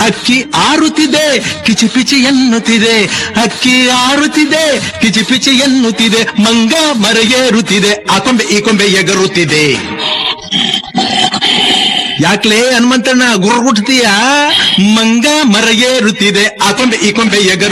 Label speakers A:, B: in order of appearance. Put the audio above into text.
A: ಅಕ್ಕಿ ಆರುತ್ತಿದೆ ಕಿಚಿಪಿಚಿ ಎನ್ನುತ್ತಿದೆ, ಅಕ್ಕಿ ಆರುತ್ತಿದೆ ಕಿಚಿಪಿಚಿ ಎನ್ನುತ್ತಿದೆ, ಮಂಗ ಮರೆಯೇರುತ್ತಿದೆ, ಆ ಕೊಂಬೆ ಈ ಕೊಂಬೆ ಎಗರುತ್ತಿದೆ. ಯಾಕ್ಲೇ ಹನುಮಂತಣ್ಣ ಗುರ್ಗುಟ್ತೀಯ? ಮಂಗ ಮರೆಯೇರುತ್ತಿದೆ, ಆ ಕೊಂಬೆ ಈ ಕೊಂಬೆ ಎಗರು